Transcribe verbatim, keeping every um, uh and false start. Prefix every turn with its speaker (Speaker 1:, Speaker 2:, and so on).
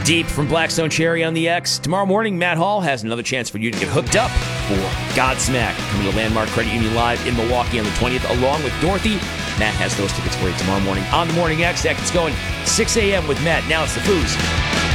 Speaker 1: Deep from Blackstone Cherry on the X. Tomorrow morning, Matt Hall has another chance for you to get hooked up for Godsmack, coming to Landmark Credit Union Live in Milwaukee on the twentieth, along with Dorothy. Matt has those tickets for you tomorrow morning on the Morning X. That gets going six a.m. with Matt. Now it's the Foos.